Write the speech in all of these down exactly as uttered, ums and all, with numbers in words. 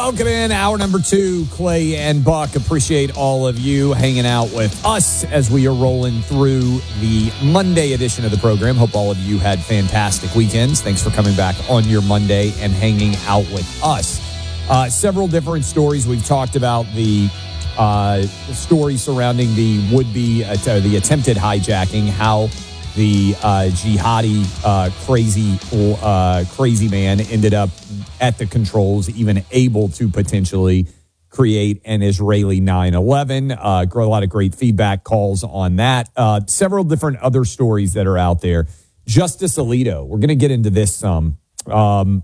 Welcome in, hour number two. Clay and Buck, appreciate all of you hanging out with us as we are rolling through the Monday edition of the program. Hope all of you had fantastic weekends. Thanks for coming back on your Monday and hanging out with us. Uh, several different stories. We've talked about the, uh, the story surrounding the would-be, uh, the attempted hijacking, how the uh, jihadi uh, crazy uh, crazy man ended up at the controls, even able to potentially create an Israeli nine eleven. Uh, a lot of great feedback calls on that. Uh, several different other stories that are out there. Justice Alito, we're going to get into this some, um,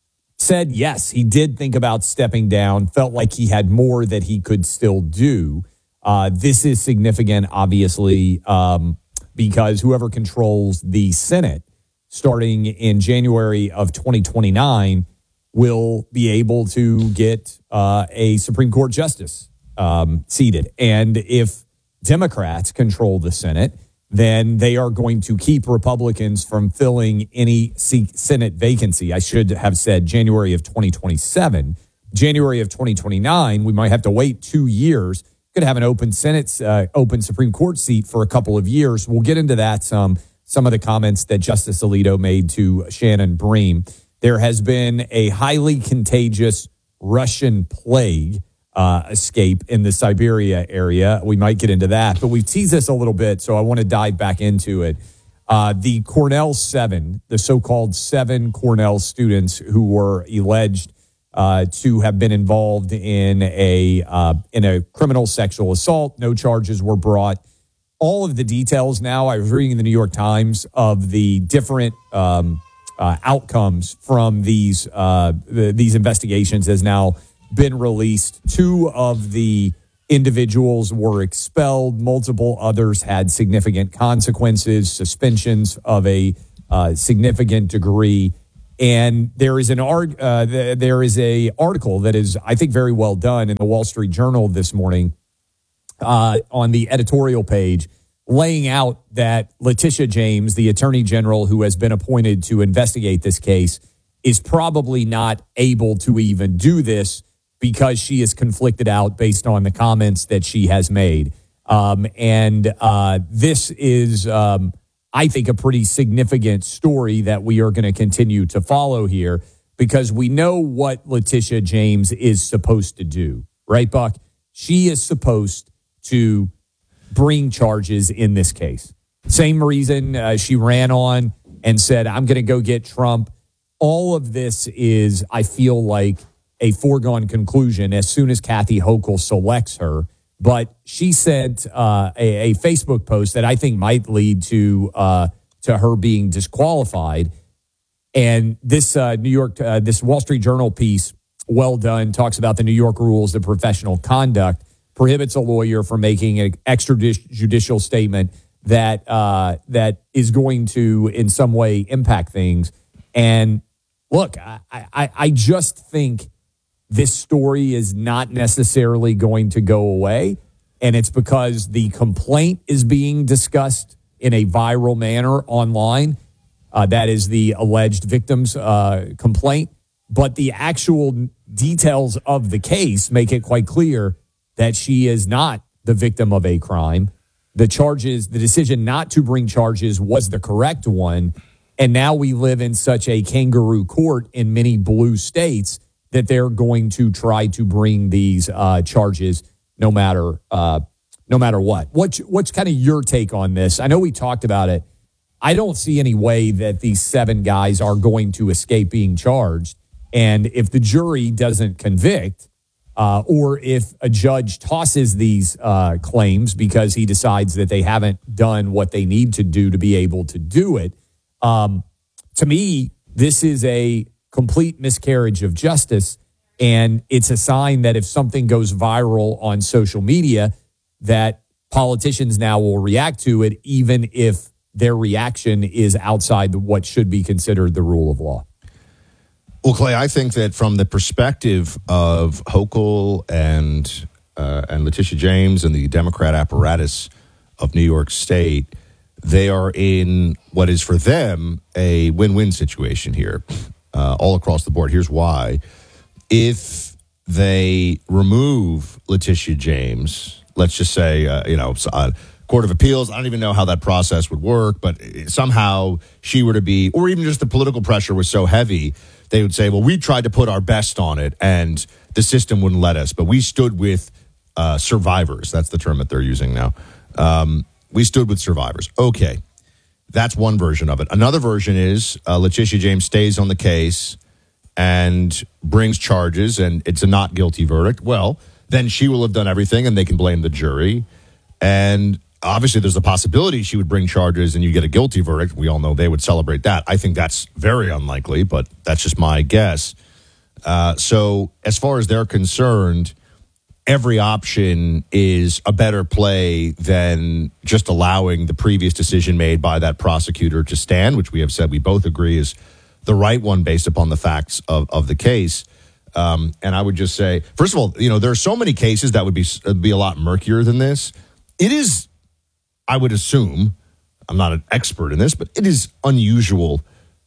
said yes, he did think about stepping down, felt like he had more that he could still do. Uh, this is significant, obviously, um, because whoever controls the Senate starting in January of twenty twenty-nine will be able to get uh, a Supreme Court justice um, seated. And if Democrats control the Senate, then they are going to keep Republicans from filling any Senate vacancy. I should have said January of twenty twenty-seven. January of twenty twenty-nine, we might have to wait two years. Could have an open Senate, uh, open Supreme Court seat for a couple of years. We'll get into that some. Some of the comments that Justice Alito made to Shannon Bream. There has been a highly contagious Russian plague uh, escape in the Siberia area. We might get into that, but we've teased this a little bit, so I want to dive back into it. Uh, the Cornell Seven, the so-called seven Cornell students who were alleged uh, to have been involved in a uh, in a criminal sexual assault. No charges were brought. All of the details now, I was reading in the New York Times of the different um, uh, outcomes from these uh, the, these investigations has now been released. Two of the individuals were expelled. Multiple others had significant consequences, suspensions of a uh, significant degree. And there is an art, uh, there is a article that is, I think, very well done in the Wall Street Journal this morning. Uh, on the editorial page, laying out that Letitia James, the attorney general who has been appointed to investigate this case, is probably not able to even do this because she is conflicted out based on the comments that she has made. Um, and uh, this is, um, I think, a pretty significant story that we are going to continue to follow here because we know what Letitia James is supposed to do, right, Buck? She is supposed to bring charges in this case. Same reason uh, she ran on and said, I'm going to go get Trump. All of this is, I feel like, a foregone conclusion as soon as Kathy Hochul selects her. But she sent uh, a, a Facebook post that I think might lead to uh, to her being disqualified. And this uh, New York, uh, this Wall Street Journal piece, well done, talks about the New York rules of professional conduct, prohibits a lawyer from making an extrajudicial statement that uh, that is going to in some way impact things. And look, I, I, I just think this story is not necessarily going to go away. And it's because the complaint is being discussed in a viral manner online. Uh, that is the alleged victim's uh, complaint. But the actual details of the case make it quite clear that she is not the victim of a crime. The charges, the decision not to bring charges was the correct one. And now we live in such a kangaroo court in many blue states that they're going to try to bring these uh, charges no matter uh, no matter what. What's, what's kind of your take on this? I know we talked about it. I don't see any way that these seven guys are going to escape being charged. And if the jury doesn't convict, Uh, or if a judge tosses these uh, claims because he decides that they haven't done what they need to do to be able to do it, um, to me, this is a complete miscarriage of justice. And it's a sign that if something goes viral on social media, that politicians now will react to it, even if their reaction is outside what should be considered the rule of law. Well, Clay, I think that from the perspective of Hochul and uh, and Letitia James and the Democrat apparatus of New York State, they are in what is for them a win-win situation here, uh, all across the board. Here's why. If they remove Letitia James, let's just say, uh, you know, uh, Court of Appeals, I don't even know how that process would work, but somehow she were to be, or even just the political pressure was so heavy, they would say, well, we tried to put our best on it, and the system wouldn't let us, but we stood with uh, survivors. That's the term that they're using now. Um, we stood with survivors. Okay, that's one version of it. Another version is uh, Letitia James stays on the case and brings charges, and it's a not guilty verdict. Well, then she will have done everything, and they can blame the jury. And obviously, there's a possibility she would bring charges and you get a guilty verdict. We all know they would celebrate that. I think that's very unlikely, but that's just my guess. Uh, so as far as they're concerned, every option is a better play than just allowing the previous decision made by that prosecutor to stand, which we have said we both agree is the right one based upon the facts of, of the case. Um, and I would just say, first of all, you know, there are so many cases that would be, be a lot murkier than this. It is, I would assume, I'm not an expert in this, but it is unusual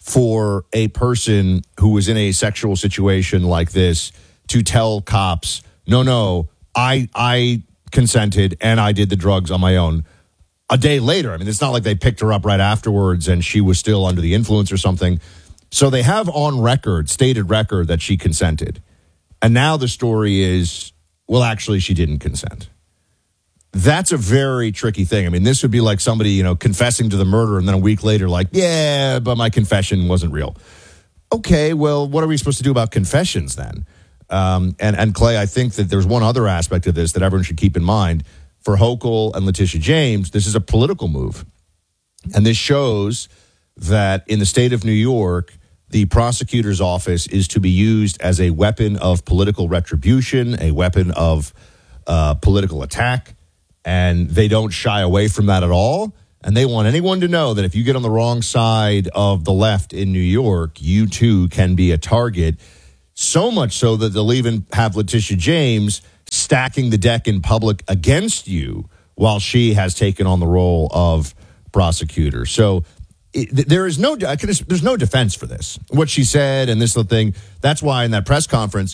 for a person who was in a sexual situation like this to tell cops, no, no, I I consented and I did the drugs on my own. A day later, I mean, it's not like they picked her up right afterwards and she was still under the influence or something. So they have on record, stated record, that she consented. And now the story is, well, actually, she didn't consent. That's a very tricky thing. I mean, this would be like somebody, you know, confessing to the murder and then a week later like, yeah, but my confession wasn't real. Okay, well, what are we supposed to do about confessions then? Um, and, and Clay, I think that there's one other aspect of this that everyone should keep in mind. For Hochul and Letitia James, this is a political move. And this shows that in the state of New York, the prosecutor's office is to be used as a weapon of political retribution, a weapon of uh, political attack. And they don't shy away from that at all. And they want anyone to know that if you get on the wrong side of the left in New York, you too can be a target. So much so that they'll even have Letitia James stacking the deck in public against you while she has taken on the role of prosecutor. So it, there is no, there's no defense for this. What she said and this little thing, that's why in that press conference,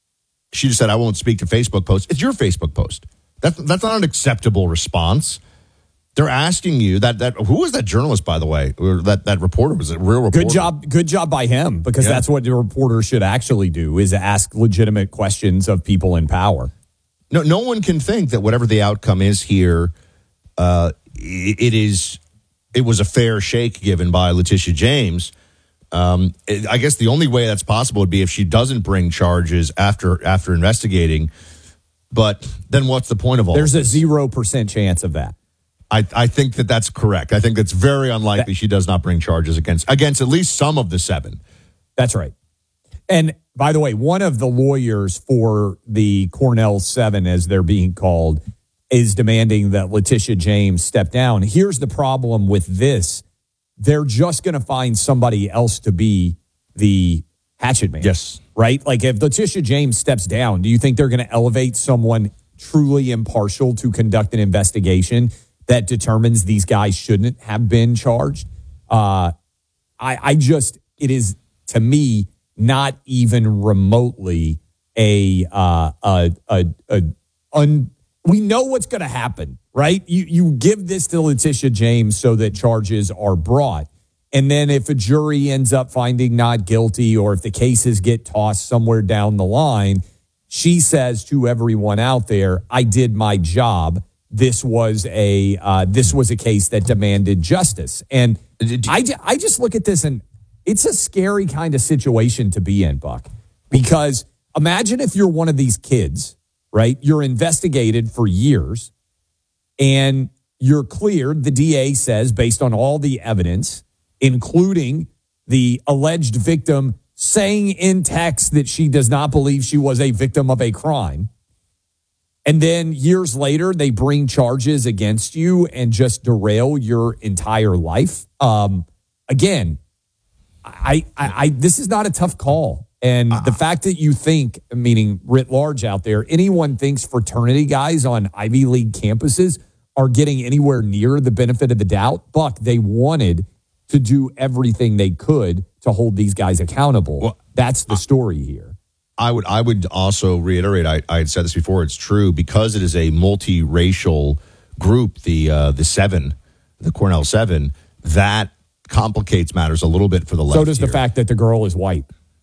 she just said, I won't speak to Facebook posts. It's your Facebook post. That's, that's not an acceptable response. They're asking you that, that who was that journalist, by the way, or that, that reporter? Was it a real reporter? Good job. Good job by him, because yeah. that's what the reporter should actually do, is ask legitimate questions of people in power. No, no one can think that whatever the outcome is here, uh, it, it is, it was a fair shake given by Letitia James. Um, it, I guess the only way that's possible would be if she doesn't bring charges after, after investigating. But then what's the point of all There's of a zero percent chance of that. I, I think that that's correct. I think that's very unlikely that, she does not bring charges against against at least some of the seven. That's right. And by the way, one of the lawyers for the Cornell Seven, as they're being called, is demanding that Letitia James step down. Here's the problem with this. They're just going to find somebody else to be the hatchet man. Yes. Right? Like if Letitia James steps down, do you think they're going to elevate someone truly impartial to conduct an investigation that determines these guys shouldn't have been charged? Uh, I, I just, it is, to me, not even remotely a, uh, a, a, a un, we know what's going to happen, right? You, you give this to Letitia James so that charges are brought. And then if a jury ends up finding not guilty, or if the cases get tossed somewhere down the line, she says to everyone out there, I did my job. This was a uh, this was a case that demanded justice. And I, I just look at this, and it's a scary kind of situation to be in, Buck, because imagine if you're one of these kids, right? You're investigated for years and you're cleared. The D A says, based on all the evidence, including the alleged victim saying in text that she does not believe she was a victim of a crime. And then years later, they bring charges against you and just derail your entire life. Um, again, I, I, I, this is not a tough call. And uh, the fact that you think, meaning writ large out there, anyone thinks fraternity guys on Ivy League campuses are getting anywhere near the benefit of the doubt. Buck, they wanted to do everything they could to hold these guys accountable. Well, That's the story here. I would I would also reiterate, I, I had said this before, it's true, because it is a multiracial group, the uh, the seven, the Cornell seven, that complicates matters a little bit for the left. So does here. the fact that the girl is white.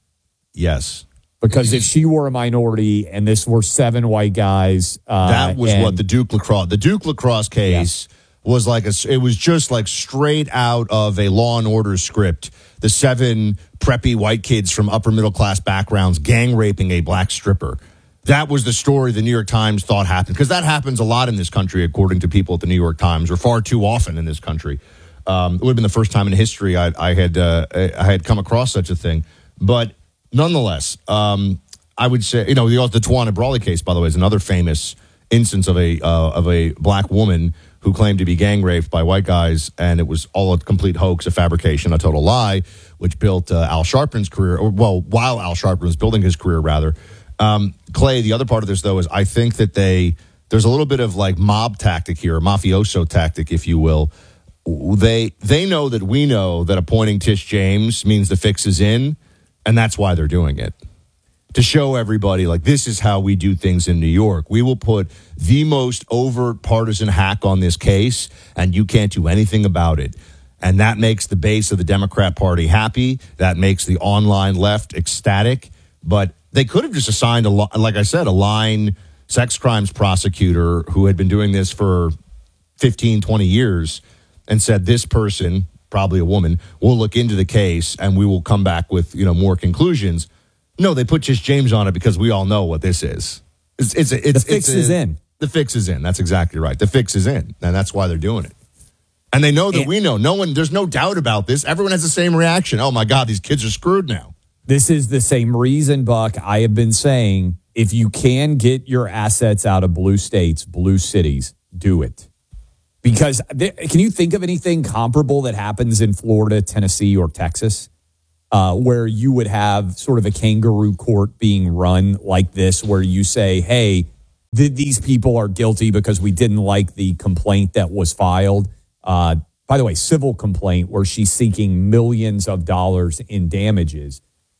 Yes. Because if she were a minority and this were seven white guys. Uh, that was and, what the Duke lacrosse, the Duke lacrosse case yeah. was like, a, it was just like straight out of a Law and Order script. The seven preppy white kids from upper middle class backgrounds gang raping a black stripper. That was the story the New York Times thought happened, because that happens a lot in this country, according to people at the New York Times, or far too often in this country. Um, it would have been the first time in history I, I had uh, I had come across such a thing. But nonetheless, um, I would say, you know, the, the Tawana Brawley case, by the way, is another famous instance of a uh, of a black woman who claimed to be gang raped by white guys, and it was all a complete hoax, a fabrication, a total lie, which built uh, Al Sharpton's career, or, well, while Al Sharpton was building his career, rather. Um, Clay, the other part of this, though, is I think that they, there's a little bit of like mob tactic here, mafioso tactic, if you will. They, they know that we know that appointing Tish James means the fix is in, and that's why they're doing it. To show everybody, like, this is how we do things in New York. We will put the most overt partisan hack on this case, and you can't do anything about it. And that makes the base of the Democrat Party happy. That makes the online left ecstatic. But they could have just assigned, a like I said, a line sex crimes prosecutor who had been doing this for fifteen, twenty years and said, this person, probably a woman, will look into the case and we will come back with, you know, more conclusions. No, they put Tish James on it because we all know what this is. It's, it's, a, it's the fix it's a, is in. The fix is in. That's exactly right. The fix is in, and that's why they're doing it. And they know that and, we know. No one. There's no doubt about this. Everyone has the same reaction. Oh my God, these kids are screwed now. This is the same reason, Buck. I have been saying, if you can get your assets out of blue states, blue cities, do it. Because there, can you think of anything comparable that happens in Florida, Tennessee, or Texas? Uh, where you would have sort of a kangaroo court being run like this, where you say, hey, th- these people are guilty because we didn't like the complaint that was filed. Uh, by the way, civil complaint where she's seeking millions of dollars in damages.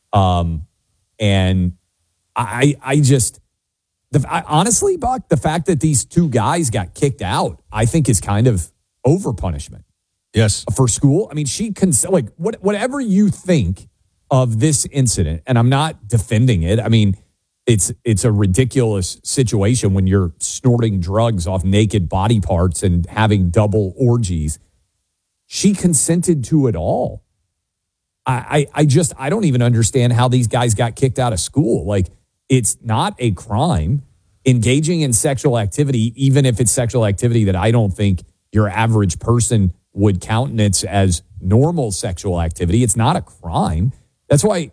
Um, and I, I just, the, I, honestly, Buck, the fact that these two guys got kicked out, I think is kind of over punishment. Yes. For school. I mean, she can, like, what, whatever you think of this incident, and I'm not defending it. I mean, it's it's a ridiculous situation when you're snorting drugs off naked body parts and having double orgies. She consented to it all. I, I, I just, I don't even understand how these guys got kicked out of school. Like, it's not a crime. Engaging in sexual activity, even if it's sexual activity that I don't think your average person would countenance as normal sexual activity. It's not a crime. That's why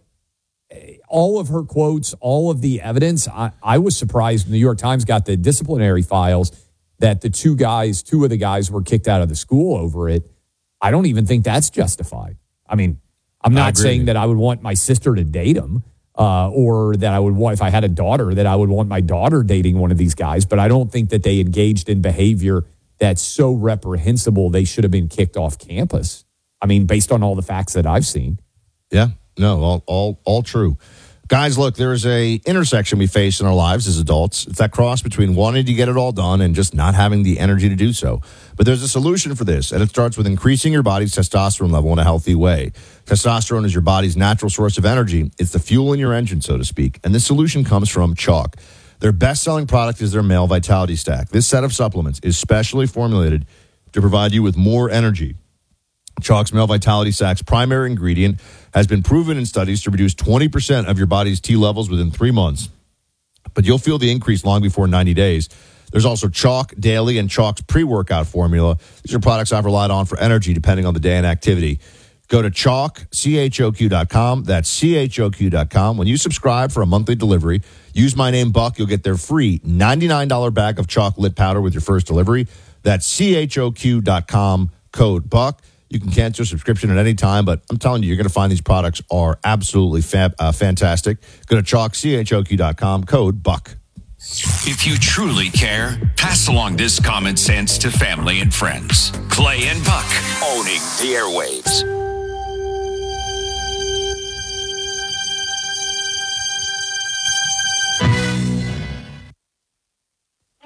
all of her quotes, all of the evidence, I, I was surprised the New York Times got the disciplinary files that the two guys, two of the guys were kicked out of the school over it. I don't even think that's justified. I mean, I'm not saying that I would want my sister to date him uh, or that I would want, if I had a daughter, that I would want my daughter dating one of these guys, but I don't think that they engaged in behavior that's so reprehensible they should have been kicked off campus. I mean, based on all the facts that I've seen. Yeah, no, all all all true. Guys, look, there's a intersection we face in our lives as adults. It's that cross between wanting to get it all done and just not having the energy to do so. But there's a solution for this, and it starts with increasing your body's testosterone level in a healthy way. Testosterone is your body's natural source of energy. It's the fuel in your engine, so to speak. And this solution comes from Chalk. Their best-selling product is their Male Vitality Stack. This set of supplements is specially formulated to provide you with more energy. Chalk's Male Vitality Stack's primary ingredient has been proven in studies to reduce twenty percent of your body's T levels within three months. But you'll feel the increase long before ninety days. There's also Chalk Daily and Chalk's pre-workout formula. These are products I've relied on for energy depending on the day and activity. Go to chalk, C H O Q dot com. That's C H O Q dot com. When you subscribe for a monthly delivery, use my name, Buck. You'll get their free ninety-nine dollars bag of Chalk Lit Powder with your first delivery. That's C H O Q dot com, code Buck. You can cancel your subscription at any time, but I'm telling you, you're going to find these products are absolutely fab, uh, fantastic. Go to chalk, C H O Q dot com, code Buck. If you truly care, pass along this common sense to family and friends. Clay and Buck, owning the airwaves.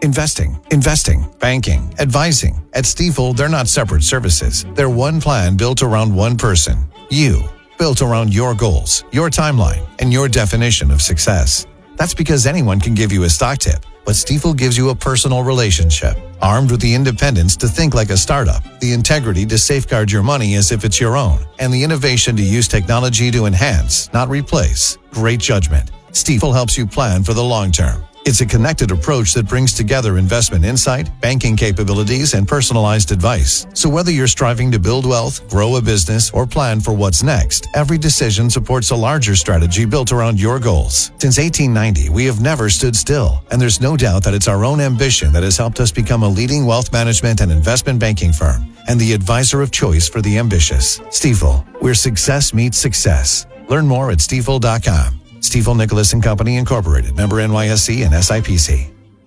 Investing, investing, banking, advising. At Stifel, they're not separate services. They're one plan built around one person. You. Built around your goals, your timeline, and your definition of success. That's because anyone can give you a stock tip, but Stifel gives you a personal relationship, armed with the independence to think like a startup, the integrity to safeguard your money as if it's your own, and the innovation to use technology to enhance, not replace, great judgment. Stifel helps you plan for the long term. It's a connected approach that brings together investment insight, banking capabilities, and personalized advice. So whether you're striving to build wealth, grow a business, or plan for what's next, every decision supports a larger strategy built around your goals. Since eighteen ninety, we have never stood still, and there's no doubt that it's our own ambition that has helped us become a leading wealth management and investment banking firm, and the advisor of choice for the ambitious. Stifel, where success meets success. Learn more at stifel dot com. Stifel Nicholas and Company Incorporated, member N Y S C and S I P C.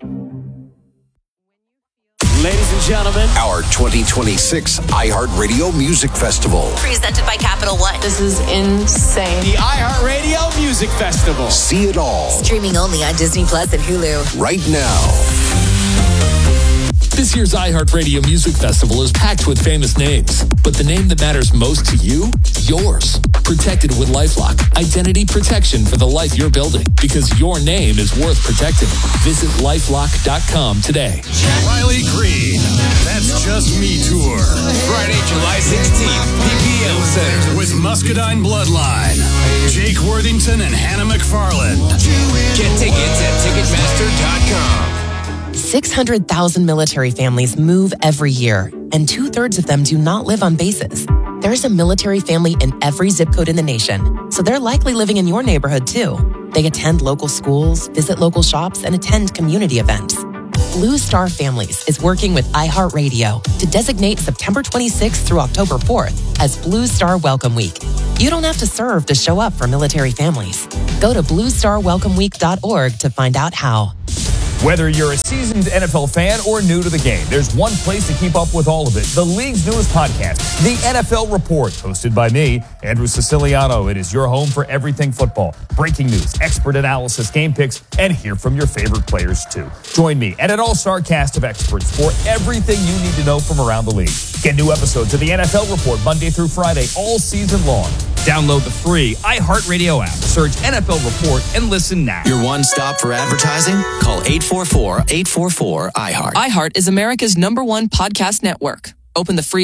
Ladies and gentlemen, our twenty twenty-six iHeartRadio Music Festival. Presented by Capital One. This is insane. The iHeartRadio Music Festival. See it all. Streaming only on Disney Plus and Hulu. Right now. This year's iHeartRadio Music Festival is packed with famous names, but the name that matters most to you? Yours. Protected with LifeLock. Identity protection for the life you're building, because your name is worth protecting. Visit lifelock dot com today. Riley Green, That's Just Me Tour. Friday, July sixteenth, P P L Center. With Muscadine Bloodline, Jake Worthington and Hannah McFarland. Get tickets at ticketmaster dot com. six hundred thousand military families move every year, and two-thirds of them do not live on bases. There's a military family in every zip code in the nation, so they're likely living in your neighborhood too. They attend local schools, visit local shops, and attend community events. Blue Star Families is working with iHeartRadio to designate September twenty-sixth through October fourth as Blue Star Welcome Week. You don't have to serve to show up for military families. Go to blue star welcome week dot org to find out how. Whether you're a seasoned N F L fan or new to the game, there's one place to keep up with all of it. The league's newest podcast, The N F L Report, hosted by me, Andrew Siciliano. It is your home for everything football. Breaking news, expert analysis, game picks, and hear from your favorite players, too. Join me and an all-star cast of experts for everything you need to know from around the league. Get new episodes of The N F L Report Monday through Friday, all season long. Download the free iHeartRadio app. Search N F L Report and listen now. Your one stop for advertising? Call eight four four, eight four four, iHeart. iHeart is America's number one podcast network. Open the free